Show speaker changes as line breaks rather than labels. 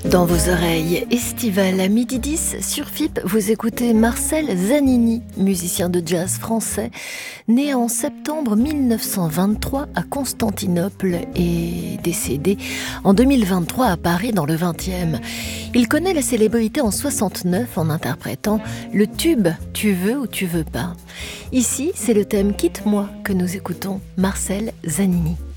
Dans vos oreilles estivales à midi 10 sur FIP, vous écoutez Marcel Zanini, musicien de jazz français, né en septembre 1923 à Constantinople et décédé en 2023 à Paris dans le 20e. Il connaît la célébrité en 69 en interprétant le tube « Tu veux ou tu veux pas ». Ici, c'est le thème « Quitte-moi » que nous écoutons, Marcel Zanini.